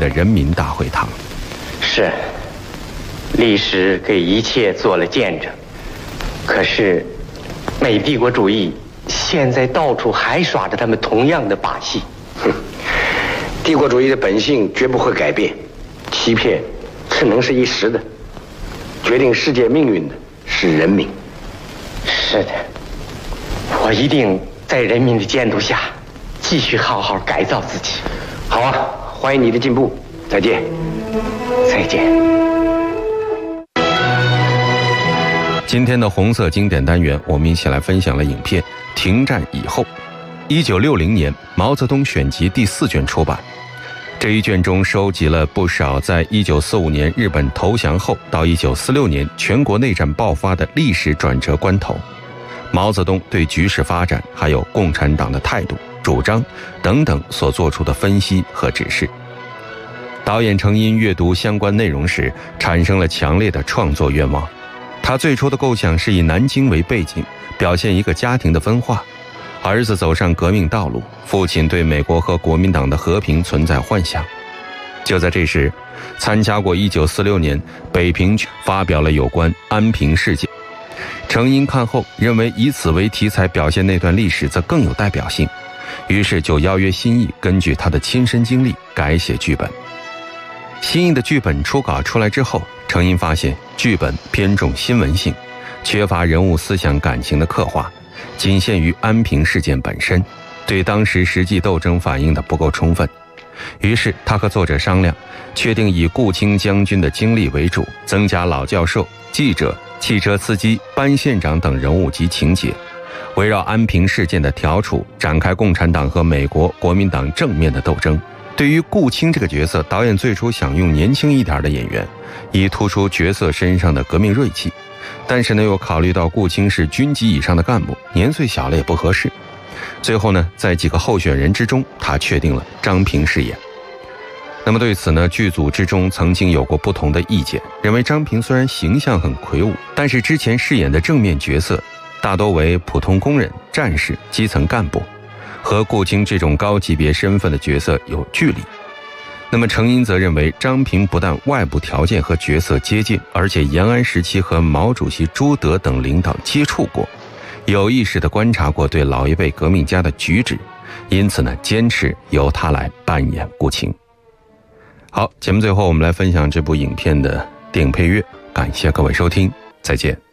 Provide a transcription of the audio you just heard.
的人民大会堂。 是，历史给一切做了见证。可是，美帝国主义现在到处还耍着他们同样的把戏。 帝国主义的本性绝不会改变，欺骗只能是一时的，决定世界命运的是人民。 是的，我一定在人民的监督下继续好好改造自己。 好啊，欢迎你的进步，再见。 再见。 今天的红色经典单元，我们一起来分享了影片《停战以后》。1960年，毛泽东选集第4卷出版。这一卷中收集了不少在1945年日本投降后到1946年全国内战爆发的历史转折关头，毛泽东对局势发展还有共产党的态度、主张等等所做出的分析和指示。导演程因阅读相关内容时，产生了强烈的创作愿望。他最初的构想是以南京为背景，表现一个家庭的分化，儿子走上革命道路，父亲对美国和国民党的和平存在幻想。就在这时，参加过1946年北平发表了有关安平事件。程因看后认为以此为题材表现那段历史则更有代表性，于是就邀约辛义根据他的亲身经历改写剧本。辛义的剧本初稿出来之后，程因发现剧本偏重新闻性，缺乏人物思想感情的刻画，仅限于安平事件本身，对当时实际斗争反映的不够充分。于是他和作者商量，确定以顾清将军的经历为主，增加老教授、记者、汽车司机、班县长等人物及情节，围绕安平事件的调处展开共产党和美国国民党正面的斗争。对于顾清这个角色，导演最初想用年轻一点的演员，以突出角色身上的革命锐气，但是呢又考虑到顾清是军级以上的干部，年岁小了也不合适。最后呢，在几个候选人之中，他确定了张平饰演。那么对此呢，剧组之中曾经有过不同的意见，认为张平虽然形象很魁梧，但是之前饰演的正面角色大多为普通工人、战士、基层干部，和顾清这种高级别身份的角色有距离。那么程因则认为张平不但外部条件和角色接近，而且延安时期和毛主席、朱德等领导接触过，有意识地观察过对老一辈革命家的举止，因此呢，坚持由他来扮演顾清。好，节目最后我们来分享这部影片的电影配乐，感谢各位收听，再见。